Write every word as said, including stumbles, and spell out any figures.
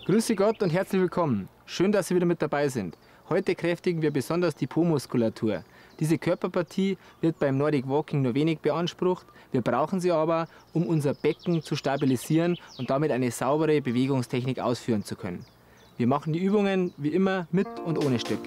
Grüße Gott und herzlich willkommen. Schön, dass Sie wieder mit dabei sind. Heute kräftigen wir besonders die Po-Muskulatur. Diese Körperpartie wird beim Nordic Walking nur wenig beansprucht. Wir brauchen sie aber, um unser Becken zu stabilisieren und damit eine saubere Bewegungstechnik ausführen zu können. Wir machen die Übungen wie immer mit und ohne Stöcke.